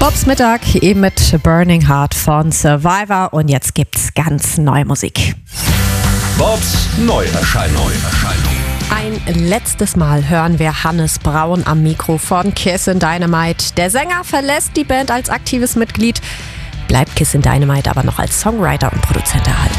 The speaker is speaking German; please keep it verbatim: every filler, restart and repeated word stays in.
Bobs Mittag, eben mit Burning Heart von Survivor, und jetzt gibt's ganz neue Musik. Bobs Neuerscheinung. Ein letztes Mal hören wir Hannes Braun am Mikro von Kissin' Dynamite. Der Sänger verlässt die Band als aktives Mitglied, bleibt Kissin' Dynamite aber noch als Songwriter und Produzent erhalten.